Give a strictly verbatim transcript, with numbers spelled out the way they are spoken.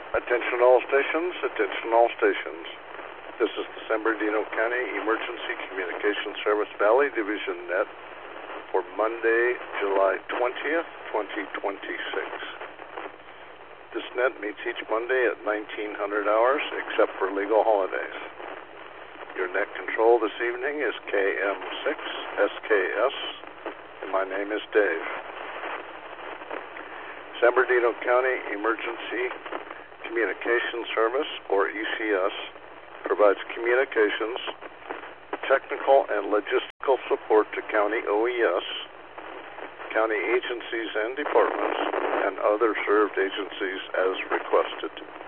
Attention all stations, attention all stations. This is the San Bernardino County Emergency Communications Service Valley Division Net for Monday, July twentieth, twenty twenty-six. This net meets each Monday at nineteen hundred hours, except for legal holidays. Your net control this evening is K M six S K S, and my name is Dave. San Bernardino County Emergency Communications Service, or E C S, provides communications, technical and logistical support to county O E S, county agencies and departments, and other served agencies as requested.